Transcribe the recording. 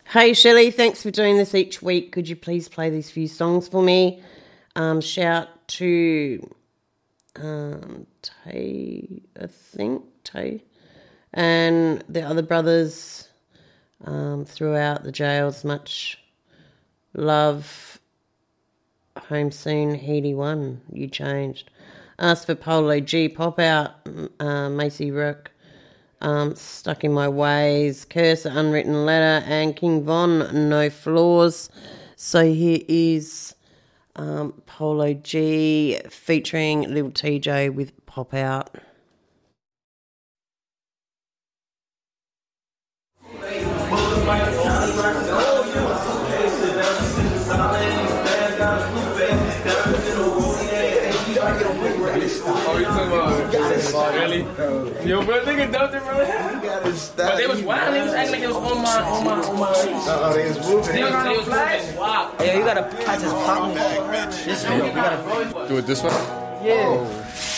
Hey Shelley, thanks for doing this each week. Could you please play these few songs for me? Shout to Tay, I think, Tay, and the other brothers throughout the jails. Much love. Home soon, Heedy One, you changed. Ask for Polo G, Pop Out, Macy Rook. Stuck in My Ways, Curse, Unwritten Letter, and King Von, No Flaws. So here is Polo G featuring Little TJ with Pop Out. Really? Yo, bro, nigga dumped it, bro. But they was wild. They was acting like it was on my. They was moving. They was moving. Wow. Hey, you gotta catch his pop. You gotta Do it this way? Yeah.